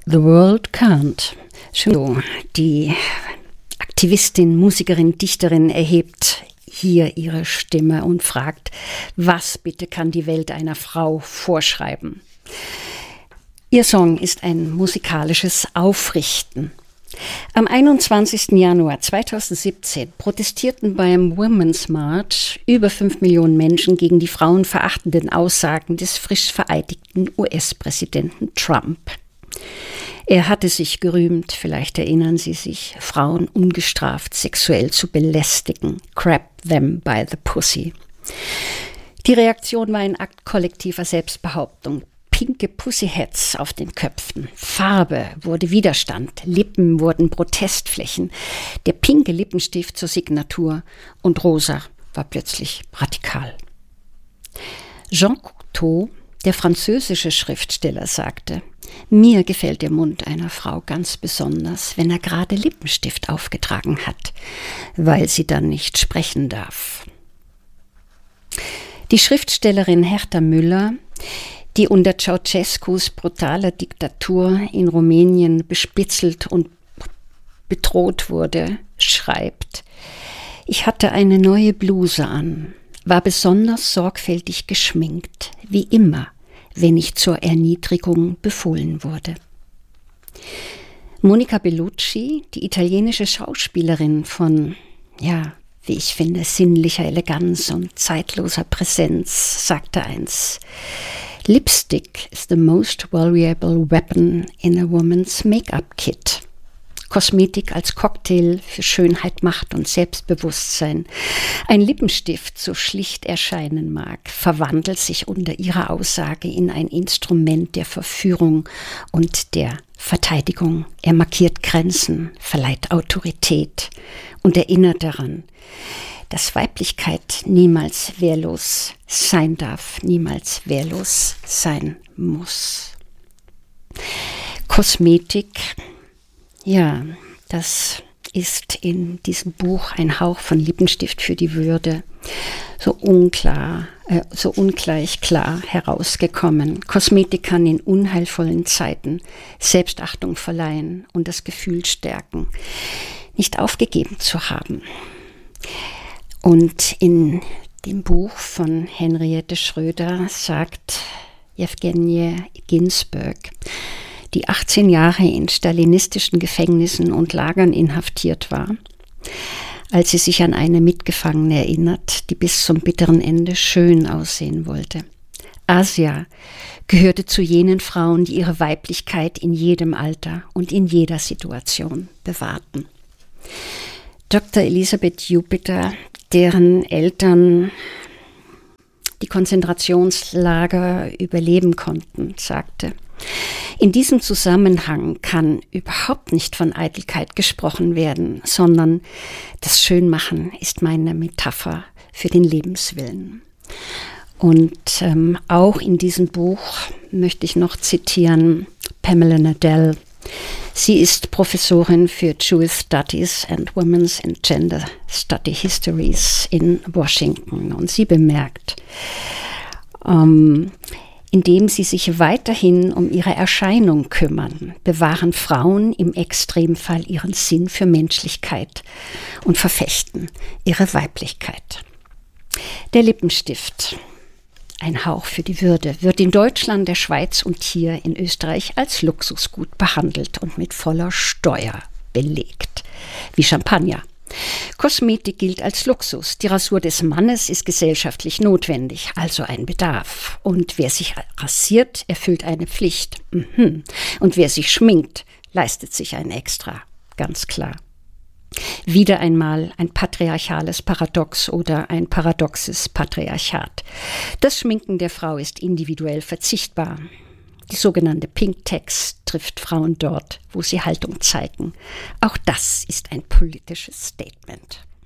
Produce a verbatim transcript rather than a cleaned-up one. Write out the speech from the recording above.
The World Can't. So, die Aktivistin, Musikerin, Dichterin erhebt hier ihre Stimme und fragt, was bitte kann die Welt einer Frau vorschreiben? Ihr Song ist ein musikalisches Aufrichten. Am einundzwanzigsten Januar zweitausendsiebzehn protestierten beim Women's March über fünf Millionen Menschen gegen die frauenverachtenden Aussagen des frisch vereidigten U S-Präsidenten Trump. Er hatte sich gerühmt, vielleicht erinnern Sie sich, Frauen ungestraft sexuell zu belästigen. Grab them by the pussy. Die Reaktion war ein Akt kollektiver Selbstbehauptung. Pinke Pussyheads auf den Köpfen. Farbe wurde Widerstand. Lippen wurden Protestflächen. Der pinke Lippenstift zur Signatur und rosa war plötzlich radikal. Jean Cocteau, der französische Schriftsteller, sagte, mir gefällt der Mund einer Frau ganz besonders, wenn er gerade Lippenstift aufgetragen hat, weil sie dann nicht sprechen darf. Die Schriftstellerin Herta Müller, die unter Ceausescus brutaler Diktatur in Rumänien bespitzelt und bedroht wurde, schreibt, ich hatte eine neue Bluse an, war besonders sorgfältig geschminkt, wie immer, wenn ich zur Erniedrigung befohlen wurde. Monica Bellucci, die italienische Schauspielerin von, ja, wie ich finde, sinnlicher Eleganz und zeitloser Präsenz, sagte eins, Lipstick is the most valuable weapon in a woman's make-up kit. Kosmetik als Cocktail für Schönheit, Macht und Selbstbewusstsein. Ein Lippenstift, so schlicht erscheinen mag, verwandelt sich unter ihrer Aussage in ein Instrument der Verführung und der Verteidigung. Er markiert Grenzen, verleiht Autorität und erinnert daran, dass Weiblichkeit niemals wehrlos sein darf, niemals wehrlos sein muss. Kosmetik, ja, das ist in diesem Buch ein Hauch von Lippenstift für die Würde, so unklar, äh, so ungleich klar herausgekommen. Kosmetik kann in unheilvollen Zeiten Selbstachtung verleihen und das Gefühl stärken, nicht aufgegeben zu haben. Und in dem Buch von Henriette Schröder sagt Jewgenie Ginsberg, die achtzehn Jahre in stalinistischen Gefängnissen und Lagern inhaftiert war, als sie sich an eine Mitgefangene erinnert, die bis zum bitteren Ende schön aussehen wollte. Asia gehörte zu jenen Frauen, die ihre Weiblichkeit in jedem Alter und in jeder Situation bewahrten. Doktor Elisabeth Jupiter, deren Eltern die Konzentrationslager überleben konnten, sagte, in diesem Zusammenhang kann überhaupt nicht von Eitelkeit gesprochen werden, sondern das Schönmachen ist meine Metapher für den Lebenswillen. Und ähm, auch in diesem Buch möchte ich noch zitieren Pamela Nadell. Sie ist Professorin für Jewish Studies and Women's and Gender Study Histories in Washington. Und sie bemerkt, ähm, indem sie sich weiterhin um ihre Erscheinung kümmern, bewahren Frauen im Extremfall ihren Sinn für Menschlichkeit und verfechten ihre Weiblichkeit. Der Lippenstift, ein Hauch für die Würde, wird in Deutschland, der Schweiz und hier in Österreich als Luxusgut behandelt und mit voller Steuer belegt, wie Champagner. Kosmetik gilt als Luxus. Die Rasur des Mannes ist gesellschaftlich notwendig, also ein Bedarf. Und wer sich rasiert, erfüllt eine Pflicht. Mhm. Und wer sich schminkt, leistet sich ein Extra. Ganz klar. Wieder einmal ein patriarchales Paradox oder ein paradoxes Patriarchat. Das Schminken der Frau ist individuell verzichtbar. Die sogenannte Pink Tax trifft Frauen dort, wo sie Haltung zeigen. Auch das ist ein politisches Statement.